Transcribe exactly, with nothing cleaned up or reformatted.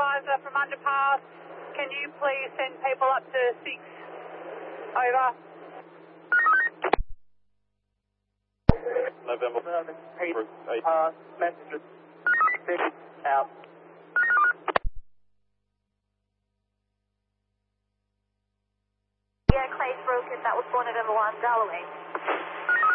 supervisor from underpass. Can you please send people up to six? Over. November. Eight. Pass. Messenger. Six. Out. Yeah, Clay's broken. That was one November one, Galloway.